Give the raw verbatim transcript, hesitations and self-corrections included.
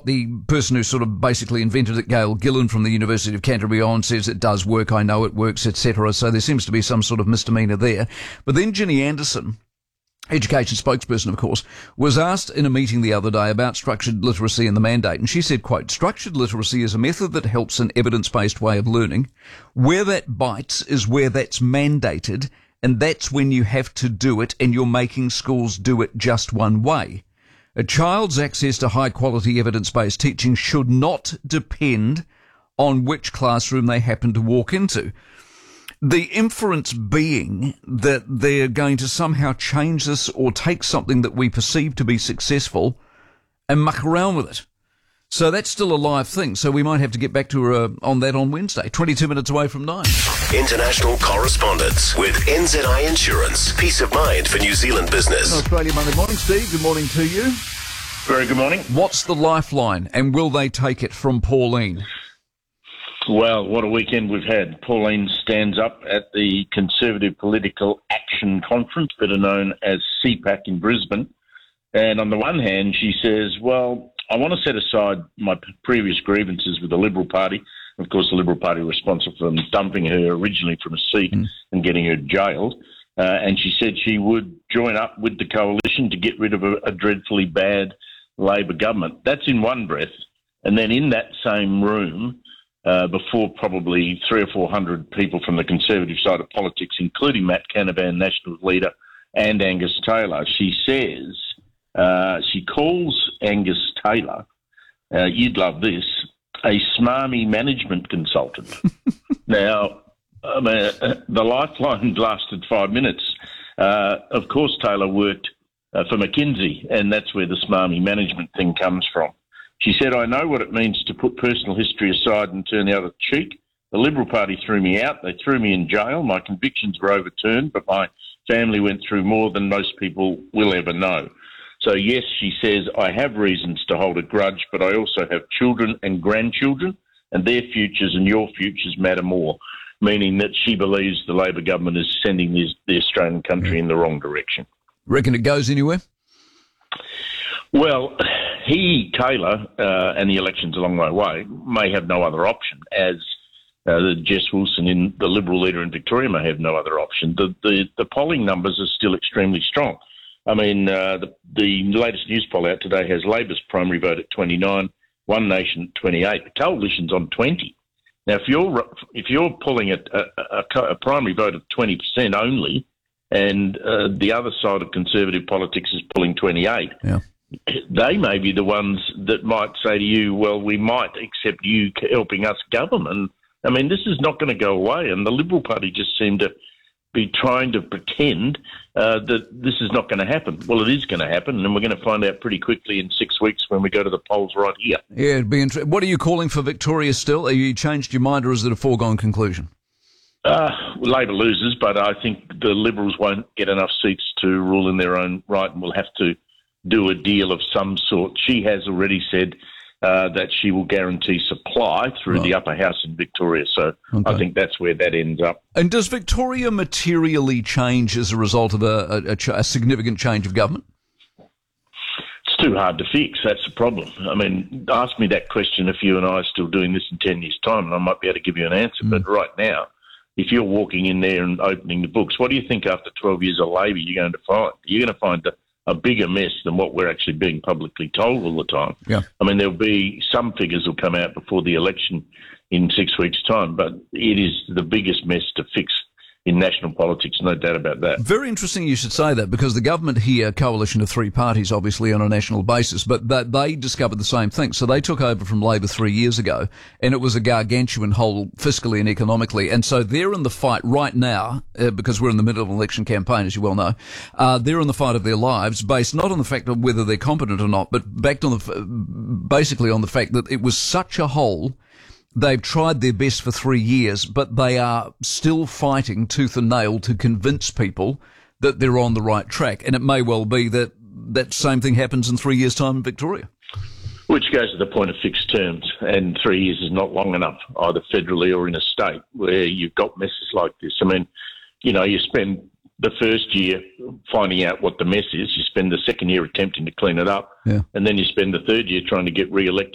got the person who sort of basically invented it, Gail Gillan from the University of Canterbury, on, says it does work, I know it works, et cetera. So there seems to be some sort of misdemeanour there. But then Ginny Anderson, education spokesperson, of course, was asked in a meeting the other day about structured literacy and the mandate, and she said, quote, "Structured literacy is a method that helps an evidence-based way of learning. Where that bites is where that's mandated, and that's when you have to do it, and you're making schools do it just one way. A child's access to high-quality evidence-based teaching should not depend on which classroom they happen to walk into." The inference being that they're going to somehow change this or take something that we perceive to be successful and muck around with it. So that's still a live thing. So we might have to get back to her uh, on that on Wednesday, twenty-two minutes away from nine. International correspondence with N Z I Insurance. Peace of mind for New Zealand business. Australia Monday morning, Steve. Good morning to you. Very good morning. What's the lifeline, and will they take it from Pauline? Well, what a weekend we've had. Pauline stands up at the Conservative Political Action Conference, better known as C PAC in Brisbane. And on the one hand, she says, well, I want to set aside my previous grievances with the Liberal Party. Of course, the Liberal Party responsible for dumping her originally from a seat mm. and getting her jailed. Uh, and she said she would join up with the coalition to get rid of a, a dreadfully bad Labor government. That's in one breath. And then in that same room, Uh, before probably three or four hundred people from the Conservative side of politics, including Matt Canavan, Nationals leader, and Angus Taylor, she says, uh, she calls Angus Taylor, uh, you'd love this, a smarmy management consultant. Now, I mean, uh, the lifeline lasted five minutes. Uh, of course, Taylor worked uh, for McKinsey, and that's where the smarmy management thing comes from. She said, I know what it means to put personal history aside and turn the other cheek. The Liberal Party threw me out. They threw me in jail. My convictions were overturned, but my family went through more than most people will ever know. So, yes, she says, I have reasons to hold a grudge, but I also have children and grandchildren, and their futures and your futures matter more, meaning that she believes the Labor government is sending this, the Australian country in the wrong direction. Reckon it goes anywhere? Well, he, Taylor, uh, and the election's a long way away, may have no other option, as uh, Jess Wilson, in the Liberal leader in Victoria, may have no other option. The, the, the polling numbers are still extremely strong. I mean, uh, the, the latest news poll out today has Labor's primary vote at twenty-nine, One Nation at twenty-eight. The coalition's on twenty. Now, if you're if you're pulling a, a, a, a primary vote of twenty percent only, and uh, the other side of Conservative politics is pulling twenty-eight, yeah. They may be the ones that might say to you, well, we might accept you helping us govern. I mean, this is not going to go away. And the Liberal Party just seem to be trying to pretend uh, that this is not going to happen. Well, it is going to happen, and we're going to find out pretty quickly in six weeks when we go to the polls right here. Yeah, it'd be interesting. What are you calling for Victoria still? Have you changed your mind, or is it a foregone conclusion? Uh, Labor loses, but I think the Liberals won't get enough seats to rule in their own right, and will have to do a deal of some sort. She has already said uh, that she will guarantee supply through right. the upper house in Victoria. So okay. I think that's where that ends up. And does Victoria materially change as a result of a, a, a significant change of government? It's too hard to fix. That's the problem. I mean, ask me that question if you and I are still doing this in ten years' time, and I might be able to give you an answer. Mm. But right now, if you're walking in there and opening the books, what do you think after twelve years of Labor you're going to find? You're going to find that a bigger mess than what we're actually being publicly told all the time. Yeah. I mean, there'll be some figures will come out before the election in six weeks' time, but it is the biggest mess to fix in national politics, no doubt about that. Very interesting you should say that, because the government here, coalition of three parties, obviously on a national basis, but that they discovered the same thing. So they took over from Labor three years ago, and it was a gargantuan hole fiscally and economically. And so they're in the fight right now, uh, because we're in the middle of an election campaign, as you well know. Uh, they're in the fight of their lives, based not on the fact of whether they're competent or not, but backed on the, basically on the fact that it was such a hole. They've tried their best for three years, but they are still fighting tooth and nail to convince people that they're on the right track. And it may well be that that same thing happens in three years' time in Victoria. Which goes to the point of fixed terms, and three years is not long enough, either federally or in a state, where you've got messes like this. I mean, you know, you spend the first year finding out what the mess is, you spend the second year attempting to clean it up, yeah. and then you spend the third year trying to get re-elected